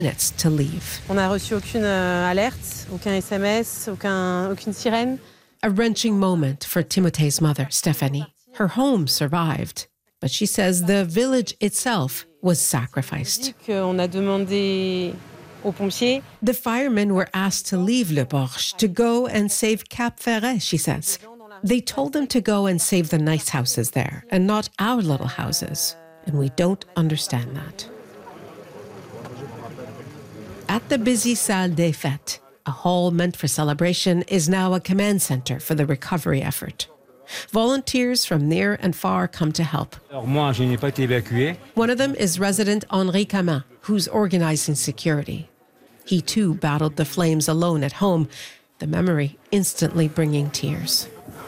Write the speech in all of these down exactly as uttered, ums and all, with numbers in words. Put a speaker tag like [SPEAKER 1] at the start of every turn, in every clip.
[SPEAKER 1] minutes to leave.
[SPEAKER 2] On n'a reçu aucune euh, alerte, aucun S M S, aucun, aucune sirène.
[SPEAKER 1] A wrenching moment for Timothé's mother, Stephanie. Her home survived, but she says the village itself was sacrificed.
[SPEAKER 2] On a demandé aux pompiers.
[SPEAKER 1] The firemen were asked to leave Le Borge to go and save Cap Ferret, she says. They told them to go and save the nice houses there and not our little houses. And we don't understand that. At the busy Salle des Fêtes, a hall meant for celebration is now a command center for the recovery effort. Volunteers from near and far come to help. One of them is resident Henri Camin, who's organizing security. He too battled the flames alone at home, the memory instantly bringing tears.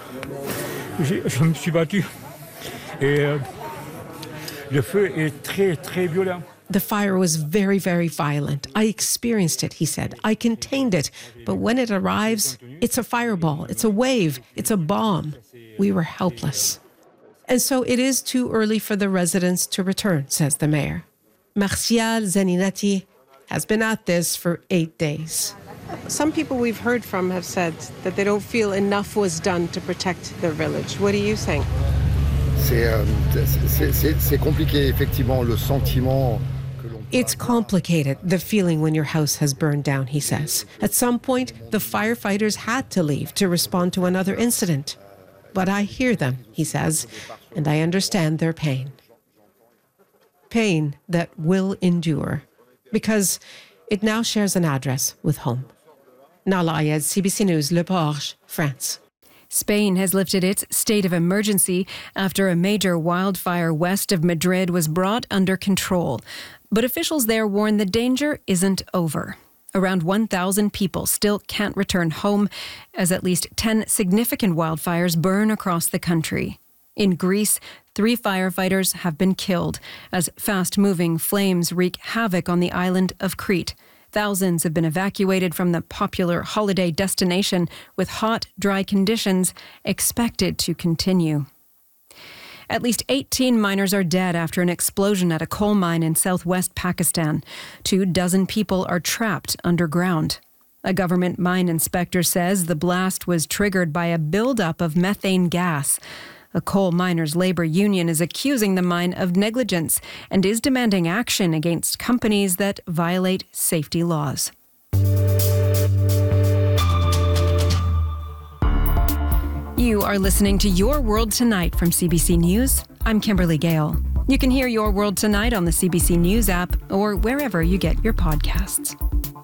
[SPEAKER 3] Je me suis battu. Et le feu est très, très violent.
[SPEAKER 1] The fire was very, very violent. I experienced it, he said. I contained it. But when it arrives, it's a fireball, it's a wave, it's a bomb. We were helpless. And so it is too early for the residents to return, says the mayor. Martial Zaninetti has been at this for eight days.
[SPEAKER 2] Some people we've heard from have said that they don't feel enough was done to protect their village. What do you think?
[SPEAKER 4] C'est, euh, c'est, c'est compliqué, effectivement, le sentiment.
[SPEAKER 1] It's complicated, the feeling when your house has burned down, he says. At some point, the firefighters had to leave to respond to another incident. But I hear them, he says, and I understand their pain. Pain that will endure, because it now shares an address with home. Nala Ayed, C B C News, Le Borge, France.
[SPEAKER 5] Spain has lifted its state of emergency after a major wildfire west of Madrid was brought under control. But officials there warn the danger isn't over. Around one thousand people still can't return home as at least ten significant wildfires burn across the country. In Greece, three firefighters have been killed as fast-moving flames wreak havoc on the island of Crete. Thousands have been evacuated from the popular holiday destination with hot, dry conditions expected to continue. At least eighteen miners are dead after an explosion at a coal mine in southwest Pakistan. Two dozen people are trapped underground. A government mine inspector says the blast was triggered by a buildup of methane gas. A coal miners' labor union is accusing the mine of negligence and is demanding action against companies that violate safety laws. You are listening to Your World Tonight from C B C News. I'm Kimberly Gale. You can hear Your World Tonight on the C B C News app or wherever you get your podcasts.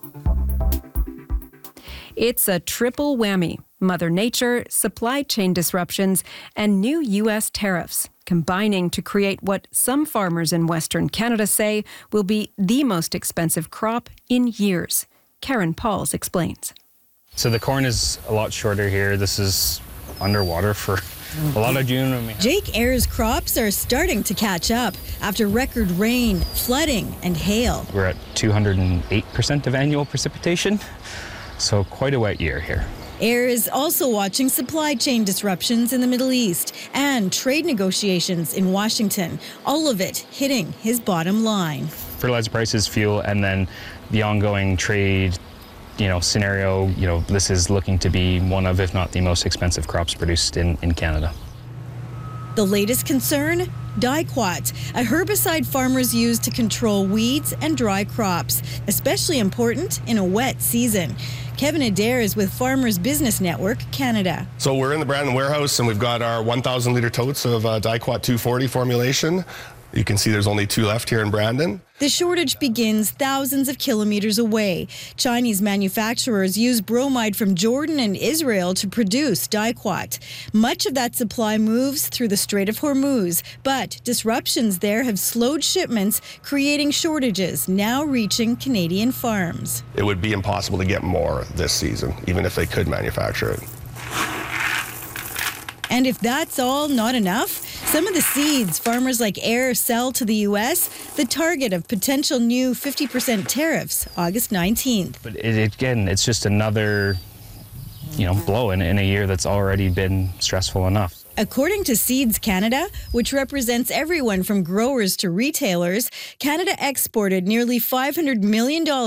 [SPEAKER 5] It's a triple whammy. Mother Nature, supply chain disruptions, and new U S tariffs, combining to create what some farmers in Western Canada say will be the most expensive crop in years. Karen Pauls explains.
[SPEAKER 6] So the corn is a lot shorter here. This is underwater for a lot of June.
[SPEAKER 7] Jake Ayres' crops are starting to catch up after record rain, flooding, and hail.
[SPEAKER 6] We're at two hundred eight percent of annual precipitation, so quite a wet year here.
[SPEAKER 7] Ayres is also watching supply chain disruptions in the Middle East and trade negotiations in Washington, all of it hitting his bottom line.
[SPEAKER 6] Fertilizer prices, fuel, and then the ongoing trade, you know, scenario, you know, this is looking to be one of, if not the most expensive crops produced in, in Canada.
[SPEAKER 7] The latest concern? Diquat, a herbicide farmers use to control weeds and dry crops, especially important in a wet season. Kevin Adair is with Farmers Business Network Canada.
[SPEAKER 8] So we're in the Brandon warehouse and we've got our one thousand litre totes of uh, Diquat two forty formulation. You can see there's only two left here in Brandon.
[SPEAKER 7] The shortage begins thousands of kilometers away. Chinese manufacturers use bromide from Jordan and Israel to produce Diquat. Much of that supply moves through the Strait of Hormuz, but disruptions there have slowed shipments, creating shortages now reaching Canadian farms.
[SPEAKER 8] It would be impossible to get more this season, even if they could manufacture it.
[SPEAKER 7] And if that's all not enough, some of the seeds farmers like Ayres sell to the U S, the target of potential new fifty percent tariffs, August nineteenth.
[SPEAKER 6] But it, again, it's just another, you know, blow in, in a year that's already been stressful enough.
[SPEAKER 7] According to Seeds Canada, which represents everyone from growers to retailers, Canada exported nearly five hundred million dollars